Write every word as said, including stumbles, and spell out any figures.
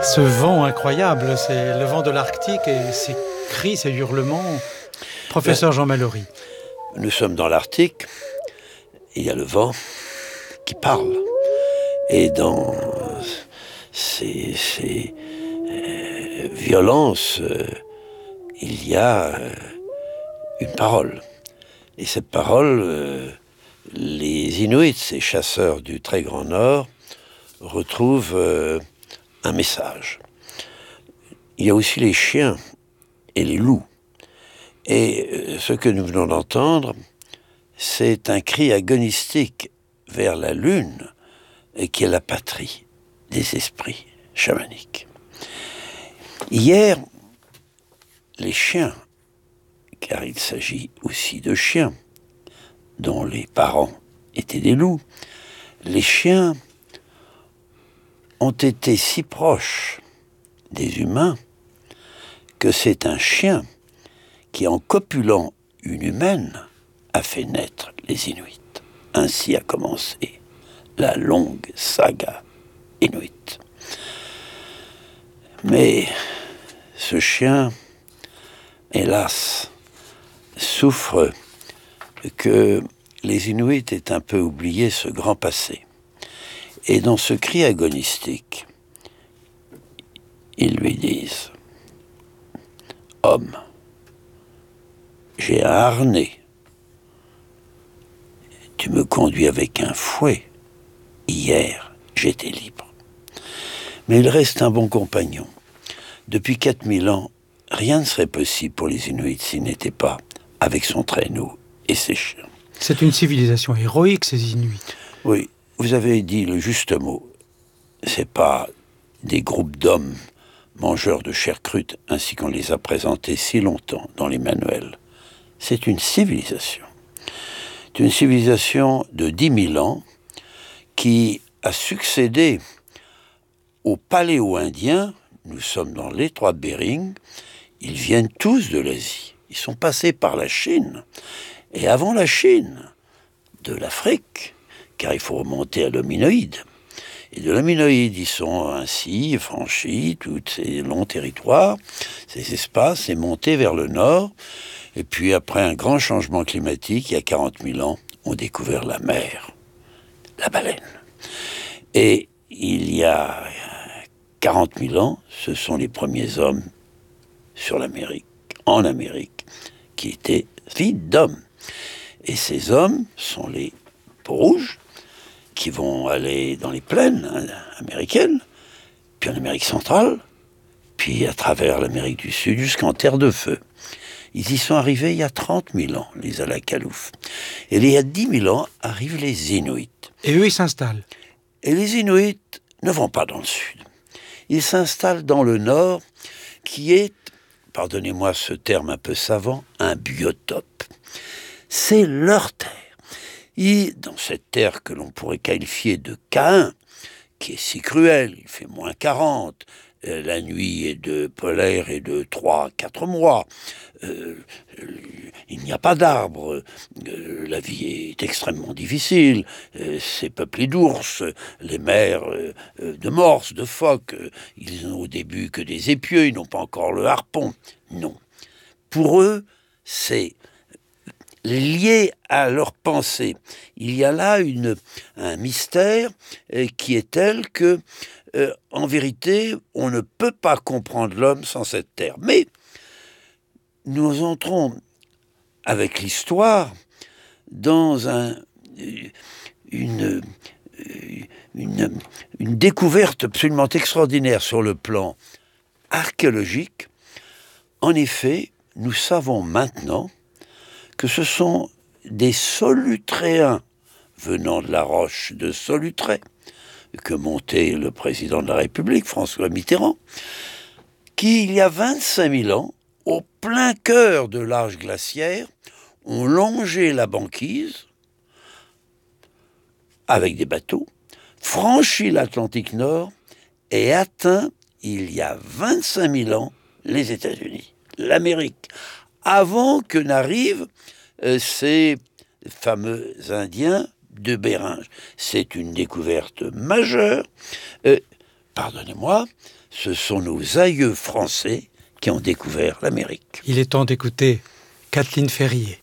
Ce vent incroyable, c'est le vent de l'Arctique et ces cris, ces hurlements. Professeur Jean Mallory. Nous sommes dans l'Arctique, il y a le vent qui parle. Et dans ces, ces euh, violences, euh, il y a euh, une parole. Et cette parole, euh, les Inuits, ces chasseurs du très grand Nord, retrouvent euh, un message. Il y a aussi les chiens et les loups. Et euh, ce que nous venons d'entendre, c'est un cri agonistique vers la lune, et qui est la patrie des esprits chamaniques. Hier, les chiens, car il s'agit aussi de chiens, dont les parents étaient des loups, les chiens ont été si proches des humains que c'est un chien qui, en copulant une humaine, a fait naître les Inuits. Ainsi a commencé la longue saga inuite. Mais ce chien, hélas, souffre que les Inuits aient un peu oublié ce grand passé. Et dans ce cri agonistique, ils lui disent « Homme, j'ai un harnais. Tu me conduis avec un fouet. Hier, j'étais libre. » Mais il reste un bon compagnon. Depuis quatre mille ans, rien ne serait possible pour les Inuits s'il n'était pas avec son traîneau et ses chiens. C'est une civilisation héroïque, ces Inuits. Oui, vous avez dit le juste mot. C'est pas des groupes d'hommes mangeurs de chair crue, ainsi qu'on les a présentés si longtemps dans les manuels. C'est une civilisation. C'est une civilisation de dix mille ans qui a succédé aux paléo-indiens. Nous sommes dans l'étroit Bering. Ils viennent tous de l'Asie. Ils sont passés par la Chine. Et avant la Chine, de l'Afrique, car il faut remonter à l'hominoïde. Et de l'hominoïde, ils sont ainsi franchis tous ces longs territoires, ces espaces, et montés vers le nord. Et puis après un grand changement climatique, il y a quarante mille ans, on découvert la mer, la baleine. Et il y a quarante mille ans, ce sont les premiers hommes sur l'Amérique, en Amérique, qui étaient filles d'hommes. Et ces hommes sont les peaux-rouges, qui vont aller dans les plaines américaines, puis en Amérique centrale, puis à travers l'Amérique du Sud jusqu'en Terre de Feu. Ils y sont arrivés il y a trente mille ans, les Alakalouf. Et il y a dix mille ans, arrivent les Inuits. Et eux, ils s'installent. Et les Inuits ne vont pas dans le Sud. Ils s'installent dans le Nord, qui est, pardonnez-moi ce terme un peu savant, un biotope. C'est leur terre. Et dans cette terre que l'on pourrait qualifier de Caïn, qui est si cruelle, il fait moins quarante, euh, la nuit est de polaire et de trois à quatre mois, euh, il n'y a pas d'arbres, euh, la vie est extrêmement difficile, euh, c'est peuplé d'ours, les mers euh, de morses, de phoques, euh, ils n'ont au début que des épieux, ils n'ont pas encore le harpon. Non. Pour eux, c'est lié à leur pensée. Il y a là une, un mystère euh, qui est tel que, euh, en vérité, on ne peut pas comprendre l'homme sans cette terre. Mais nous entrons avec l'histoire dans un, une, une, une découverte absolument extraordinaire sur le plan archéologique. En effet, nous savons maintenant que ce sont des Solutréens venant de la roche de Solutré, que montait le président de la République, François Mitterrand, qui, il y a vingt-cinq mille ans, au plein cœur de l'âge glaciaire, ont longé la banquise avec des bateaux, franchi l'Atlantique Nord et atteint, il y a vingt-cinq mille ans, les États-Unis, l'Amérique, avant que n'arrivent euh, ces fameux Indiens de Béringes. C'est une découverte majeure. Euh, pardonnez-moi, ce sont nos aïeux français qui ont découvert l'Amérique. Il est temps d'écouter Kathleen Ferrier.